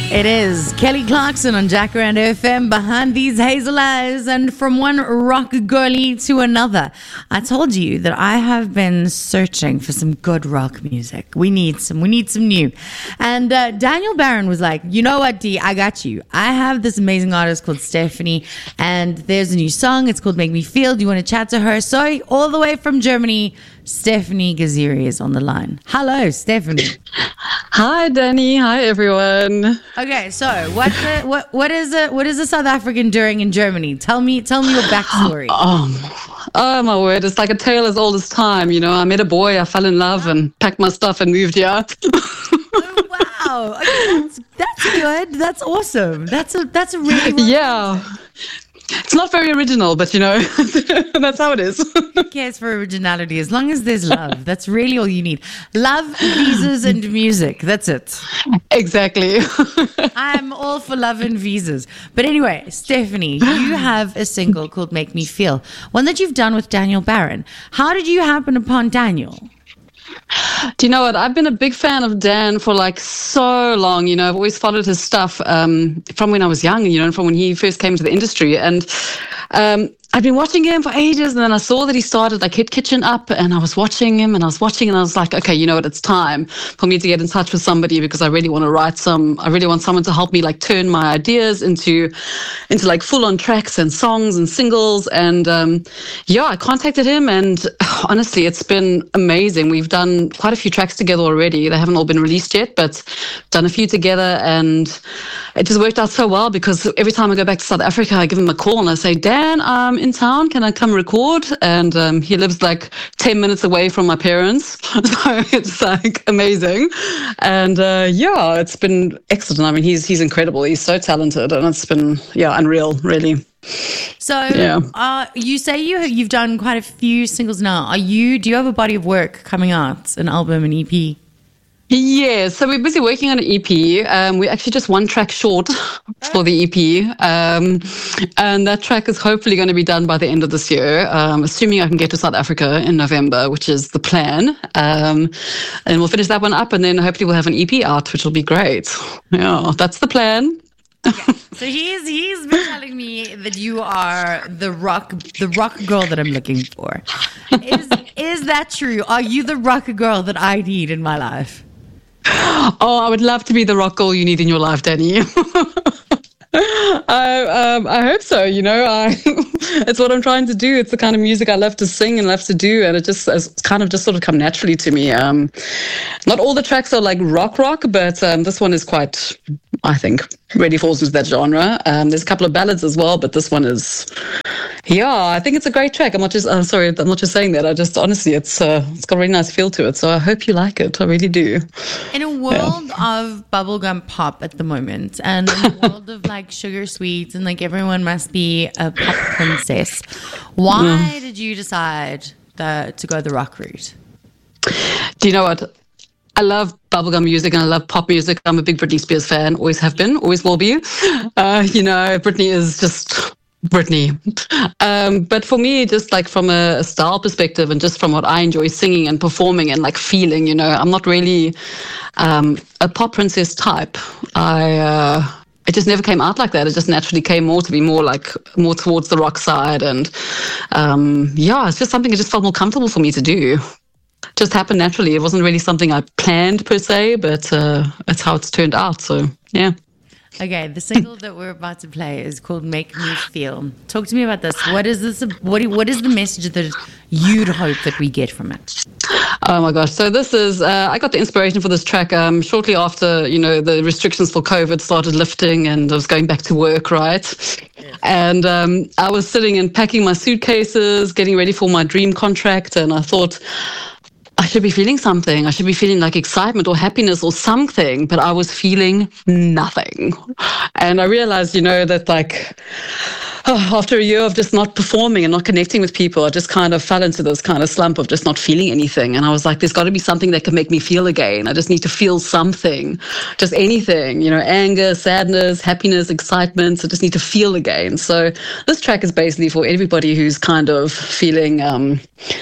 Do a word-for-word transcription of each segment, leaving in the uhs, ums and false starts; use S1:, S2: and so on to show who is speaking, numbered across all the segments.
S1: It is Kelly Clarkson on Jacaranda F M, Behind These Hazel Eyes, and from one rock girly to another. I told you that I have been searching for some good rock music. We need some. We need some new. And uh, Daniel Barron was like, you know what, D, I got you. I have this amazing artist called Stephanie, and there's a new song. It's called Make Me Feel. Do you want to chat to her? So all the way from Germany, Stephanie Gaziri is on the line. Hello, Stephanie.
S2: Hi, Danny. Hi, everyone.
S1: Okay, so what the, what what is a what is a South African doing in Germany? Tell me tell me your backstory.
S2: Oh, oh my word! It's like a tale as old as time. You know, I met a boy, I fell in love, and packed my stuff and moved here.
S1: Oh, wow, okay, that's that's good. That's awesome. That's a that's a really, really
S2: yeah. It's not very original, but you know, that's how it is.
S1: Who cares for originality? As long as there's love, that's really all you need. Love, visas, and music. That's it.
S2: Exactly.
S1: I'm all for love and visas. But anyway, Stephanie, you have a single called Make Me Feel, one that you've done with Daniel Barron. How did you happen upon Daniel?
S2: Do you know what? I've been a big fan of Dan for like so long. You know, I've always followed his stuff um, from when I was young, you know, from when he first came into the industry. And um, I've been watching him for ages. And then I saw that he started like Hit Kitchen up, and I was watching him and I was watching and I was like, okay, you know what? It's time for me to get in touch with somebody because I really want to write some, I really want someone to help me like turn my ideas into, into like full on tracks and songs and singles. And um, yeah, I contacted him, and honestly, it's been amazing. We've done quite a few tracks together already. They haven't all been released yet, but done a few together, and it just worked out so well because every time I go back to South Africa, I give him a call and I say, Dan, I'm in town. Can I come record? And um, he lives like ten minutes away from my parents. So it's like amazing. And uh, yeah, it's been excellent. I mean, he's he's incredible. He's so talented, and it's been, yeah, unreal, really.
S1: So
S2: yeah.
S1: uh, you say you have, you've done quite a few singles now. Are you? Do you have a body of work coming out, an album, an E P?
S2: Yeah, so we're busy working on an E P. Um, we're actually just one track short for the E P. Um, and that track is hopefully going to be done by the end of this year, um, assuming I can get to South Africa in November, which is the plan. Um, and we'll finish that one up, and then hopefully we'll have an E P out, which will be great. Yeah, that's the plan.
S1: Okay. So he's he's been telling me that you are the rock the rock girl that I'm looking for. Is is that true? Are you the rock girl that I need in my life?
S2: Oh, I would love to be the rock girl you need in your life, Danny. I um, I hope so. You know, I it's what I'm trying to do. It's the kind of music I love to sing and love to do, and it just it's kind of just sort of come naturally to me. Um, not all the tracks are like rock rock, but um, this one is quite, I think, really falls into that genre. Um, there's a couple of ballads as well, but this one is, yeah, I think it's a great track. I'm not just, I'm sorry, I'm not just saying that. I just honestly, it's uh, it's got a really nice feel to it. So I hope you like it. I really do.
S1: In a world yeah. of bubblegum pop at the moment, and in a world of like sugar sweets, and like everyone must be a pop princess, why mm. did you decide the, to go the rock route?
S2: Do you know what? I love bubblegum music and I love pop music. I'm a big Britney Spears fan, always have been, always will be. Uh, you know, Britney is just Britney. Um, but for me, just like from a, a style perspective and just from what I enjoy singing and performing and like feeling, you know, I'm not really um, a pop princess type. I... Uh, It just never came out like that. It just naturally came more to be more like more towards the rock side. And um, yeah, it's just something that just felt more comfortable for me to do. It just happened naturally. It wasn't really something I planned per se, but uh, it's how it's turned out. So, yeah.
S1: Okay, the single that we're about to play is called Make Me Feel. Talk to me about this. What is this? What, what is the message that you'd hope that we get from it?
S2: Oh my gosh. So this is, uh, I got the inspiration for this track um, shortly after, you know, the restrictions for COVID started lifting and I was going back to work, right? Yes. And um, I was sitting and packing my suitcases, getting ready for my dream contract. And I thought, I should be feeling something. I should be feeling like excitement or happiness or something, but I was feeling nothing. And I realized, you know, that like, oh, after a year of just not performing and not connecting with people, I just kind of fell into this kind of slump of just not feeling anything. And I was like, there's got to be something that can make me feel again. I just need to feel something, just anything, you know, anger, sadness, happiness, excitement. I just need to feel again. So this track is basically for everybody who's kind of feeling, um,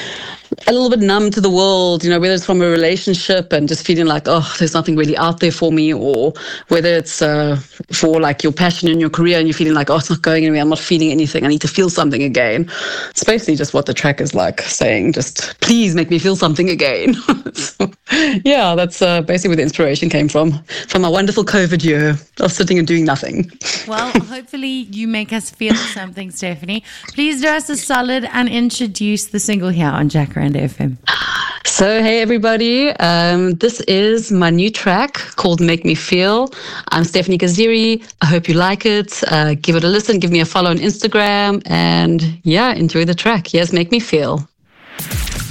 S2: a little bit numb to the world, you know, whether it's from a relationship and just feeling like, oh, there's nothing really out there for me, or whether it's uh, for like your passion in your career and you're feeling like, oh, it's not going anywhere, I'm not feeling anything, I need to feel something again. It's basically just what the track is like, saying, just please make me feel something again. So, yeah, that's uh, basically where the inspiration came from, from a wonderful COVID year of sitting and doing nothing.
S1: Well, hopefully you make us feel something, Stephanie. Please do us a solid and introduce the single here on Jacaranda F M.
S2: So, hey, everybody. Um, this is my new track called Make Me Feel. I'm Stephanie Kaziri. I hope you like it. Uh, give it a listen. Give me a follow on Instagram. And, yeah, enjoy the track. Yes, Make Me Feel.